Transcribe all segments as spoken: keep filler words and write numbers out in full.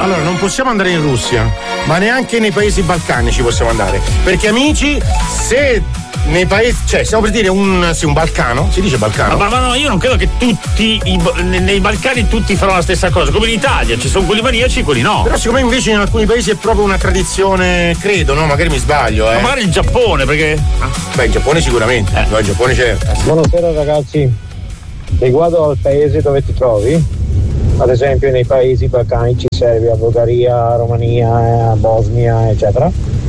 Allora, non possiamo andare in Russia, ma neanche nei paesi balcanici possiamo andare. Perché amici, se nei paesi, cioè stiamo per dire un, sì, un Balcano, si dice Balcano? Ma, ma no, io non credo che tutti i, nei Balcani tutti faranno la stessa cosa, come in Italia, ci sono quelli maniaci e quelli no. Però siccome invece in alcuni paesi è proprio una tradizione, credo, no? Magari mi sbaglio, eh. Ma magari il Giappone, perché. Beh, in Giappone sicuramente, eh. No, in Giappone c'è. Buonasera ragazzi, riguardo al paese dove ti trovi, ad esempio nei paesi balcanici, Serbia, Bulgaria, Romania, Bosnia, eccetera,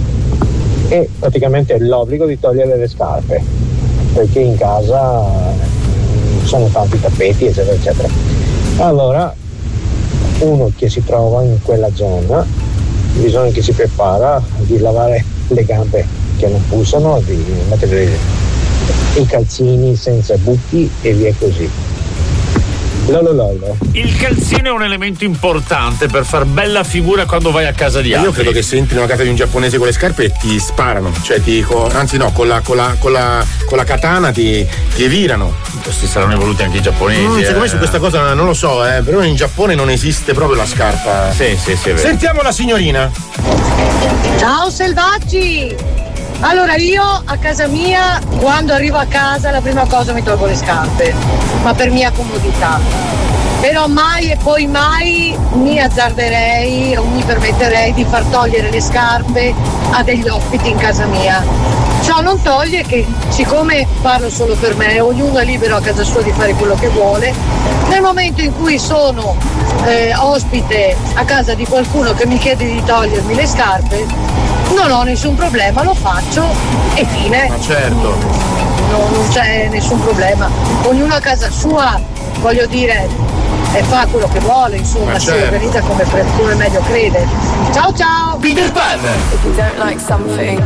e praticamente l'obbligo di togliere le scarpe, perché in casa sono tanti tappeti, eccetera, eccetera. Allora, uno che si trova in quella zona, bisogna che si prepara di lavare le gambe che non pulsano, di mettere i calzini senza buchi e via così. Lolo lolo. Il calzino è un elemento importante per far bella figura quando vai a casa di altri. Io credo che se entri in una casa di un giapponese con le scarpe ti sparano, cioè ti, anzi no, con la, con la, con la, con la katana ti, ti evirano. Questi saranno evoluti anche i giapponesi. Mm, secondo me eh. su questa cosa non lo so, eh, però in Giappone non esiste proprio la scarpa. Sì, sì, sì. È vero. Sentiamo la signorina. Ciao selvaggi! Allora io a casa mia, quando arrivo a casa, la prima cosa mi tolgo le scarpe, ma per mia comodità. Però mai e poi mai mi azzarderei o mi permetterei di far togliere le scarpe a degli ospiti in casa mia. Ciò non toglie che, siccome parlo solo per me, ognuno è libero a casa sua di fare quello che vuole, nel momento in cui sono eh, ospite a casa di qualcuno che mi chiede di togliermi le scarpe, non ho nessun problema, lo faccio e fine. Ma certo. No, non c'è nessun problema. Ognuno a casa sua, voglio dire, e fa quello che vuole, insomma, Ma si certo. organizza come, come meglio crede. Ciao ciao! Peter Pan!